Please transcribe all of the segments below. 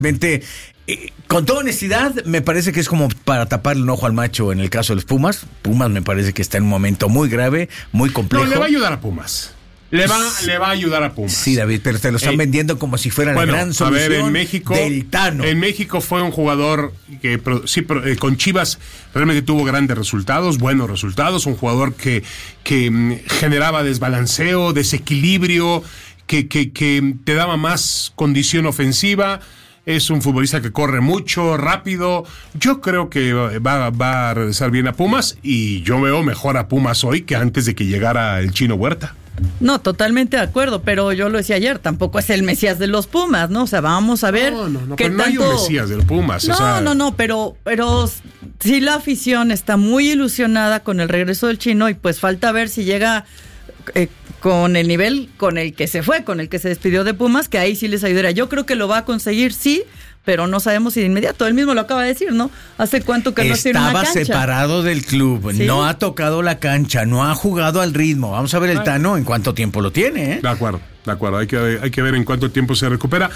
Con toda honestidad, me parece que es como para taparle un ojo al macho en el caso de los Pumas. Pumas me parece que está en un momento muy grave, muy complejo. No, le va a ayudar a Pumas. Le va a ayudar a Pumas. Sí, David, pero te lo están vendiendo como si fuera la gran solución en México, del Tano. En México fue un jugador que con Chivas realmente tuvo grandes resultados, buenos resultados, un jugador que generaba desbalanceo, desequilibrio, que te daba más condición ofensiva. Es un futbolista que corre mucho, rápido. Yo creo que va a regresar bien a Pumas y yo veo mejor a Pumas hoy que antes de que llegara el Chino Huerta. No, totalmente de acuerdo, pero yo lo decía ayer, tampoco es el Mesías de los Pumas, ¿no? O sea, vamos a ver. No, pero no hay un Mesías de los Pumas. No, pero sí la afición está muy ilusionada con el regreso del Chino y pues falta ver si llega con el nivel con el que se fue, con el que se despidió de Pumas, que ahí sí les ayudaría. Yo creo que lo va a conseguir, sí, pero no sabemos si de inmediato. Él mismo lo acaba de decir, ¿no? ¿Hace cuánto que no está en una cancha? Estaba separado del club, ¿sí? No ha tocado la cancha, no ha jugado al ritmo. Vamos a ver el Tano en cuánto tiempo lo tiene, ¿eh? De acuerdo. Hay que ver en cuánto tiempo se recupera.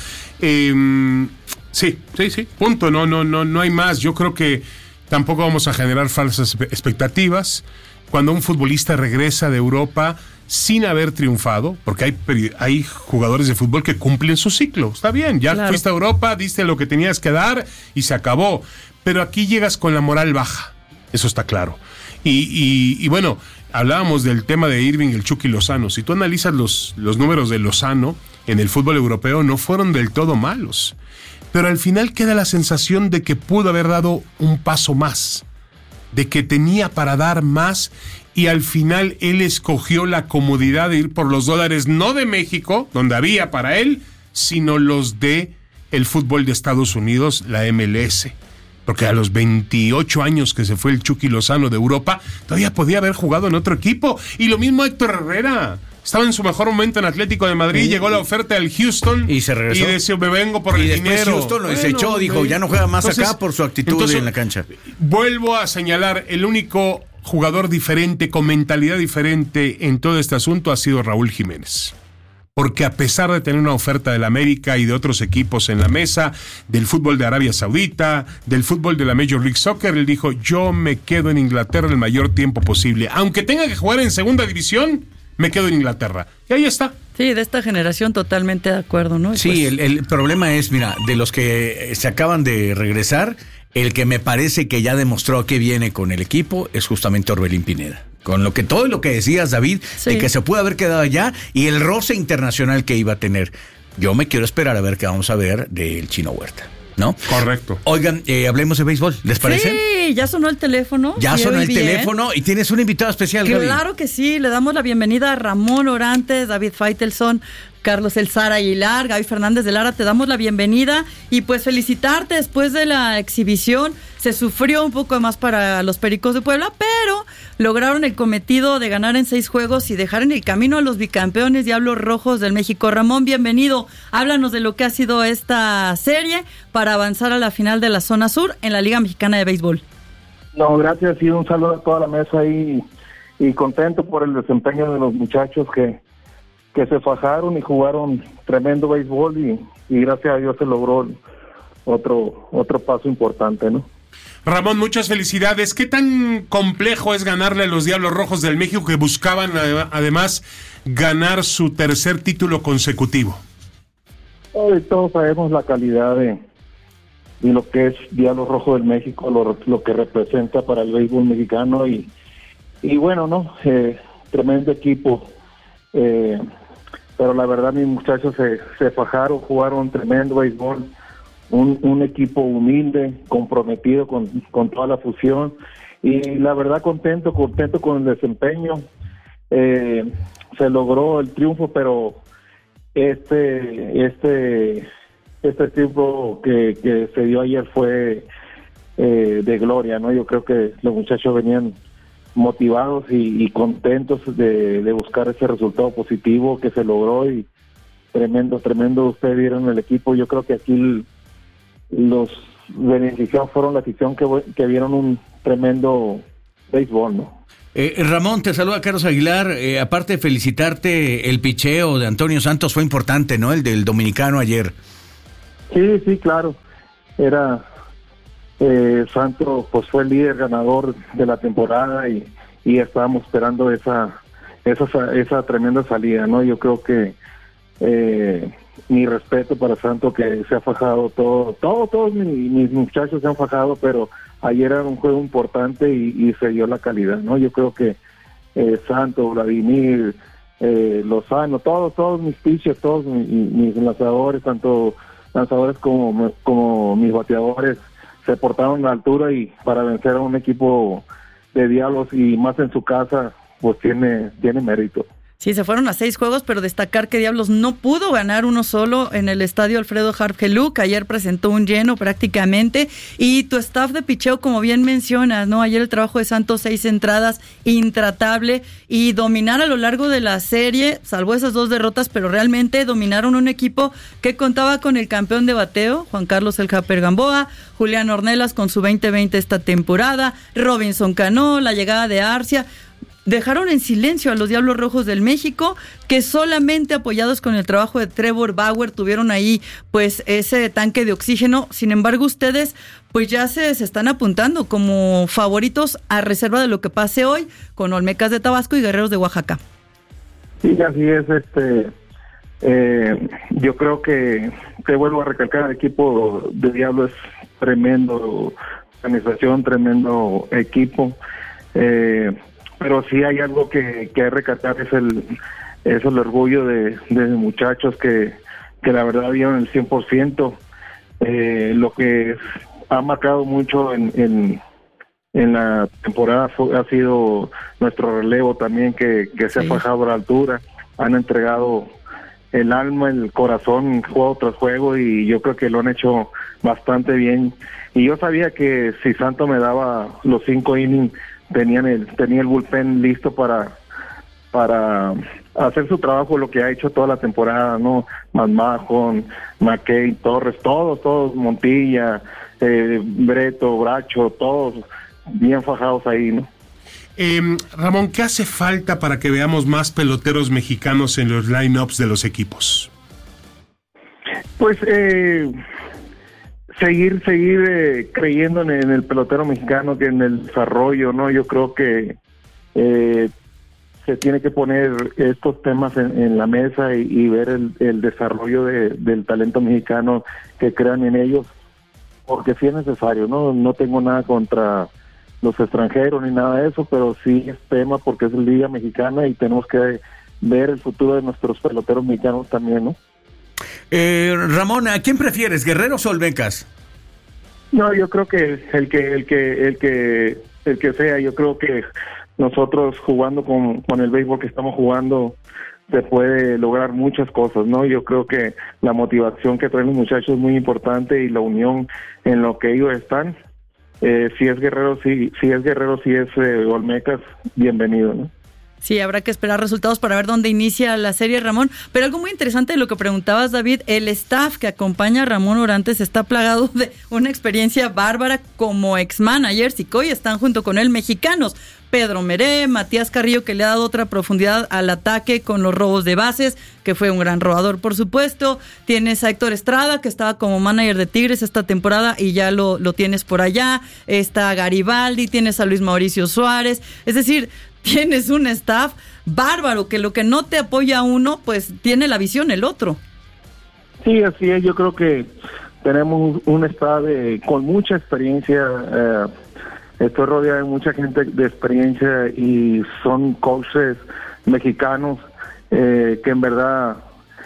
Sí, punto. No hay más. Yo creo que tampoco vamos a generar falsas expectativas. Cuando un futbolista regresa de Europa sin haber triunfado, porque hay jugadores de fútbol que cumplen su ciclo, está bien, ya fuiste a Europa, diste lo que tenías que dar y se acabó, pero aquí llegas con la moral baja, eso está claro, y bueno, hablábamos del tema de Irving, el Chucky Lozano. Si tú analizas los números de Lozano en el fútbol europeo, no fueron del todo malos, pero al final queda la sensación de que pudo haber dado un paso más, de que tenía para dar más, y al final él escogió la comodidad de ir por los dólares, no de México, donde había para él, sino los de el fútbol de Estados Unidos, la MLS. Porque a los 28 años que se fue el Chucky Lozano de Europa, todavía podía haber jugado en otro equipo. Y lo mismo Héctor Herrera. Estaba en su mejor momento en Atlético de Madrid, llegó la oferta del Houston y se regresó. Y decía, me vengo por el dinero. Houston lo desechó, dijo, ya no juega más acá por su actitud en la cancha. Vuelvo a señalar, el único jugador diferente, con mentalidad diferente en todo este asunto ha sido Raúl Jiménez. Porque a pesar de tener una oferta del América y de otros equipos en la mesa, del fútbol de Arabia Saudita, del fútbol de la Major League Soccer, él dijo, yo me quedo en Inglaterra el mayor tiempo posible. Aunque tenga que jugar en segunda división, me quedo en Inglaterra. Y ahí está. Sí, de esta generación totalmente de acuerdo, ¿no? Sí, pues el problema es, mira, de los que se acaban de regresar, el que me parece que ya demostró que viene con el equipo es justamente Orbelín Pineda. Con todo lo que decías, David, de que se puede haber quedado allá y el roce internacional que iba a tener. Yo me quiero esperar a ver qué vamos a ver del Chino Huerta, ¿no? Correcto. Oigan, hablemos de béisbol, ¿les parece? Sí, ya sonó el teléfono. Ya sonó el teléfono y tienes un invitado especial, Gaby. Claro que sí, le damos la bienvenida a Ramón Orantes, David Faitelson, Carlos El Zara Aguilar, Gaby Fernández de Lara, te damos la bienvenida y pues felicitarte después de la exhibición. Se sufrió un poco más para los Pericos de Puebla, pero lograron el cometido de ganar en 6 juegos y dejar en el camino a los bicampeones Diablos Rojos del México. Ramón, bienvenido. Háblanos de lo que ha sido esta serie para avanzar a la final de la Zona Sur en la Liga Mexicana de Béisbol. No, gracias y un saludo a toda la mesa y contento por el desempeño de los muchachos que se fajaron y jugaron tremendo béisbol y gracias a Dios se logró otro paso importante, ¿no? Ramón, muchas felicidades. ¿Qué tan complejo es ganarle a los Diablos Rojos del México que buscaban además ganar su tercer título consecutivo? Hoy todos sabemos la calidad de lo que es Diablos Rojos del México, lo que representa para el béisbol mexicano y bueno, ¿no? Tremendo equipo. Pero la verdad mis muchachos se fajaron, jugaron tremendo béisbol, un equipo humilde, comprometido con toda la fusión y la verdad contento con el desempeño. Se logró el triunfo, pero este triunfo que se dio ayer fue de gloria, ¿no? Yo creo que los muchachos venían motivados y contentos de buscar ese resultado positivo que se logró y tremendo, ustedes vieron el equipo. Yo creo que aquí los beneficiados fueron la afición que vieron un tremendo béisbol, ¿no? Ramón, te saluda Carlos Aguilar. Aparte de felicitarte, el picheo de Antonio Santos fue importante, ¿no? El del dominicano ayer. Sí, claro. Era Santos, pues fue el líder ganador de la temporada y estábamos esperando esa tremenda salida, ¿no? Yo creo que mi respeto para Santos, que se ha fajado todos mis muchachos se han fajado, pero ayer era un juego importante y se dio la calidad, ¿no? Yo creo que Santos, Vladimir, Lozano, todos mis pitchers, todos mis lanzadores, tanto lanzadores como mis bateadores, se portaron a la altura y para vencer a un equipo de Diablos y más en su casa, pues tiene mérito. Sí, se fueron a 6 juegos, pero destacar que Diablos no pudo ganar uno solo en el estadio Alfredo Harp Helú, que ayer presentó un lleno prácticamente, y tu staff de picheo, como bien mencionas, ¿no? Ayer el trabajo de Santos, 6 entradas, intratable, y dominar a lo largo de la serie, salvo esas 2 derrotas, pero realmente dominaron un equipo que contaba con el campeón de bateo, Juan Carlos El Japer Gamboa, Julián Ornelas con su 2020 esta temporada, Robinson Cano, la llegada de Arcia. Dejaron en silencio a los Diablos Rojos del México, que solamente apoyados con el trabajo de Trevor Bauer tuvieron ahí pues ese tanque de oxígeno. Sin embargo, ustedes pues ya se están apuntando como favoritos a reserva de lo que pase hoy con Olmecas de Tabasco y Guerreros de Oaxaca. Sí, así es. Yo creo que, te vuelvo a recalcar, el equipo de Diablo es tremendo organización, tremendo equipo. Pero sí hay algo que recalcar, es el orgullo de muchachos que la verdad dieron el 100%. Lo que ha marcado mucho en la temporada ha sido nuestro relevo también, que se ha fajado a la altura, han entregado el alma, el corazón, juego tras juego, y yo creo que lo han hecho bastante bien. Y yo sabía que si Santo me daba los 5 innings, tenía el bullpen listo para hacer su trabajo, lo que ha hecho toda la temporada, ¿no? Mahon, McKay, Torres, todos, Montilla, Breto, Bracho, todos bien fajados ahí, ¿no? Ramón, ¿qué hace falta para que veamos más peloteros mexicanos en los line-ups de los equipos? Pues seguir creyendo en el pelotero mexicano, que en el desarrollo, ¿no? Yo creo que se tiene que poner estos temas en la mesa y ver el desarrollo del talento mexicano, que crean en ellos, porque sí es necesario, ¿no? No tengo nada contra los extranjeros ni nada de eso, pero sí es tema porque es Liga Mexicana y tenemos que ver el futuro de nuestros peloteros mexicanos también, ¿no? Ramón, ¿a quién prefieres, Guerreros o Olmecas? No, yo creo que el que sea. Yo creo que nosotros jugando con el béisbol que estamos jugando se puede lograr muchas cosas, ¿no? Yo creo que la motivación que traen los muchachos es muy importante y la unión en lo que ellos están. Si es Guerrero, si es Olmecas, bienvenido, ¿no? Sí, habrá que esperar resultados para ver dónde inicia la serie, Ramón. Pero algo muy interesante de lo que preguntabas, David, el staff que acompaña a Ramón Orantes está plagado de una experiencia bárbara como ex-managers, y que hoy están junto con él mexicanos. Pedro Meré, Matías Carrillo, que le ha dado otra profundidad al ataque con los robos de bases, que fue un gran robador, por supuesto. Tienes a Héctor Estrada, que estaba como manager de Tigres esta temporada y ya lo tienes por allá. Está Garibaldi, tienes a Luis Mauricio Suárez. Es decir, tienes un staff bárbaro, que lo que no te apoya uno, pues tiene la visión el otro. Sí, así es. Yo creo que tenemos un staff con mucha experiencia. Estoy rodeado de mucha gente de experiencia y son coaches mexicanos que en verdad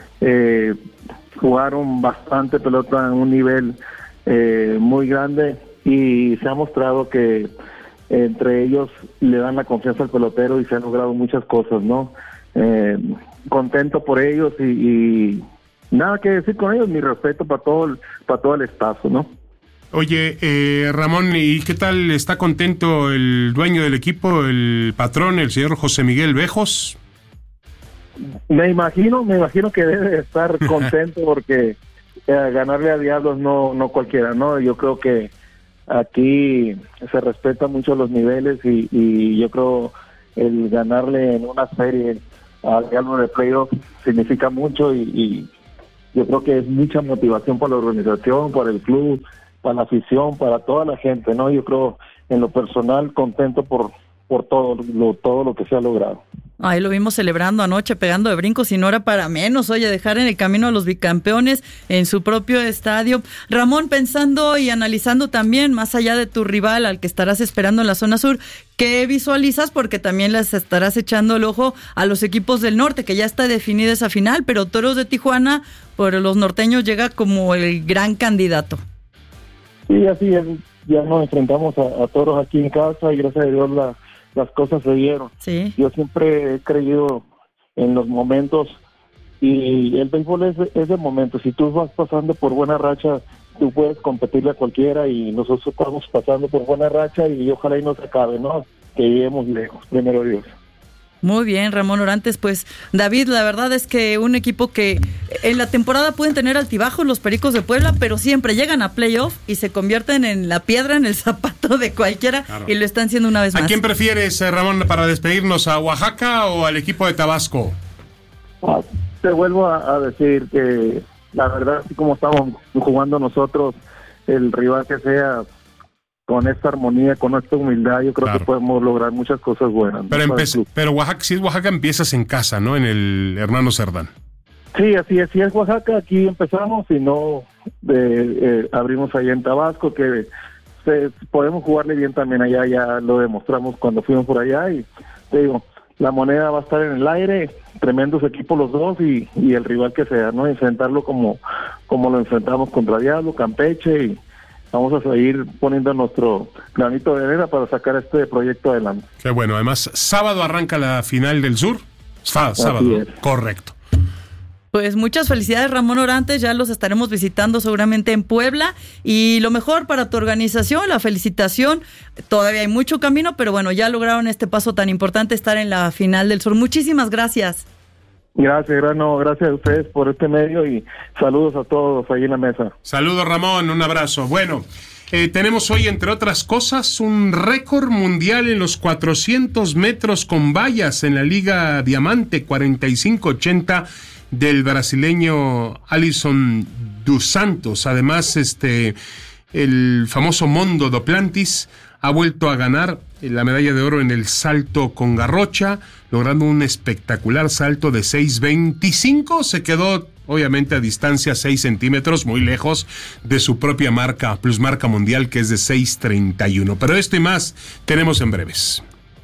jugaron bastante pelota en un nivel muy grande, y se ha mostrado que entre ellos le dan la confianza al pelotero y se han logrado muchas cosas, ¿no? Contento por ellos y nada que decir con ellos, mi respeto para todo el staff, ¿no? Oye, Ramón, ¿y qué tal? ¿Está contento el dueño del equipo, el patrón, el señor José Miguel Bejos? Me imagino que debe estar contento porque ganarle a Diablos no cualquiera, ¿no? Yo creo que aquí se respetan mucho los niveles y yo creo el ganarle en una serie al Diablo de playoff significa mucho y yo creo que es mucha motivación para la organización, para el club, para la afición, para toda la gente, ¿no? Yo creo, en lo personal, contento por todo lo que se ha logrado. Ahí lo vimos celebrando anoche, pegando de brincos, y no era para menos. Oye, dejar en el camino a los bicampeones en su propio estadio. Ramón, pensando y analizando también, más allá de tu rival, al que estarás esperando en la zona sur, ¿qué visualizas? Porque también les estarás echando el ojo a los equipos del norte, que ya está definida esa final, pero Toros de Tijuana, por los norteños, llega como el gran candidato. Sí, así es. Ya nos enfrentamos a Toros aquí en casa y gracias a Dios las cosas se dieron. Sí. Yo siempre he creído en los momentos, y el béisbol es de momentos. Si tú vas pasando por buena racha, tú puedes competirle a cualquiera, y nosotros estamos pasando por buena racha y ojalá y no se acabe, ¿no? Que lleguemos lejos, primero Dios. Muy bien, Ramón Orantes. Pues David, la verdad es que un equipo que en la temporada pueden tener altibajos los Pericos de Puebla, pero siempre llegan a playoff y se convierten en la piedra en el zapato de cualquiera, claro. Y lo están haciendo una vez más. ¿A quién prefieres, Ramón, para despedirnos, a Oaxaca o al equipo de Tabasco? Te vuelvo a decir que la verdad, así como estamos jugando nosotros, el rival que sea, con esta armonía, con esta humildad, yo creo que podemos lograr muchas cosas buenas. Pero Oaxaca, si es Oaxaca, empiezas en casa, ¿no? En el Hermano Cerdán. Sí, así es. Si es Oaxaca, aquí empezamos, y no abrimos allá en Tabasco, que podemos jugarle bien también allá, ya lo demostramos cuando fuimos por allá, y te digo, la moneda va a estar en el aire, tremendos equipos los dos, y el rival que sea, ¿no? Enfrentarlo como lo enfrentamos contra Diablo, Campeche, y vamos a seguir poniendo nuestro granito de arena para sacar este proyecto adelante. Qué bueno. Además, sábado arranca la final del Sur. Sábado, correcto. Pues muchas felicidades, Ramón Orantes. Ya los estaremos visitando seguramente en Puebla. Y lo mejor para tu organización, la felicitación. Todavía hay mucho camino, pero bueno, ya lograron este paso tan importante, estar en la final del Sur. Muchísimas gracias. Gracias, Grano, gracias a ustedes por este medio, y saludos a todos ahí en la mesa. Saludos, Ramón, un abrazo. Bueno, tenemos hoy, entre otras cosas, un récord mundial en los 400 metros con vallas en la Liga Diamante, 45-80 del brasileño Alisson dos Santos. Además, el famoso Mondo Duplantis ha vuelto a ganar la medalla de oro en el salto con garrocha, logrando un espectacular salto de 6.25. Se quedó, obviamente, a distancia 6 centímetros, muy lejos de su propia marca, plusmarca mundial, que es de 6.31. Pero esto y más tenemos en breves.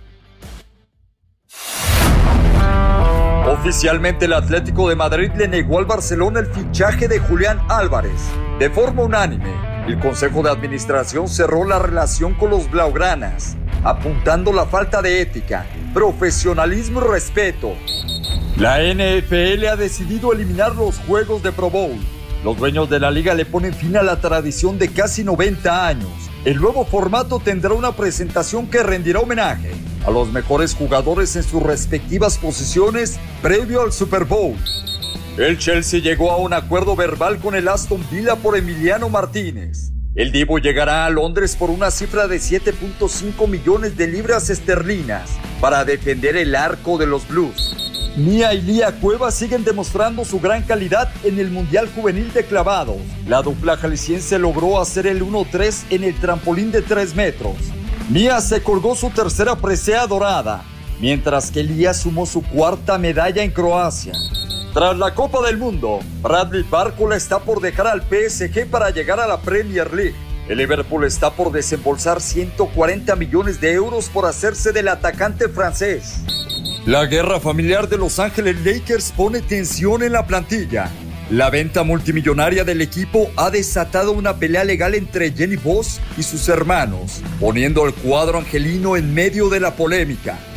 Oficialmente, el Atlético de Madrid le negó al Barcelona el fichaje de Julián Álvarez. De forma unánime, el Consejo de Administración cerró la relación con los blaugranas, apuntando la falta de ética, profesionalismo y respeto. La NFL ha decidido eliminar los juegos de Pro Bowl. Los dueños de la liga le ponen fin a la tradición de casi 90 años. El nuevo formato tendrá una presentación que rendirá homenaje a los mejores jugadores en sus respectivas posiciones previo al Super Bowl. El Chelsea llegó a un acuerdo verbal con el Aston Villa por Emiliano Martínez. El Divo llegará a Londres por una cifra de 7.5 millones de libras esterlinas para defender el arco de los Blues. Mía y Lía Cueva siguen demostrando su gran calidad en el Mundial Juvenil de Clavados. La dupla jalisciense logró hacer el 1-3 en el trampolín de 3 metros. Mía se colgó su tercera presea dorada, mientras que Lía sumó su cuarta medalla en Croacia. Tras la Copa del Mundo, Bradley Barcola está por dejar al PSG para llegar a la Premier League. El Liverpool está por desembolsar 140 millones de euros por hacerse del atacante francés. La guerra familiar de Los Ángeles Lakers pone tensión en la plantilla. La venta multimillonaria del equipo ha desatado una pelea legal entre Jenny Buss y sus hermanos, poniendo al cuadro angelino en medio de la polémica.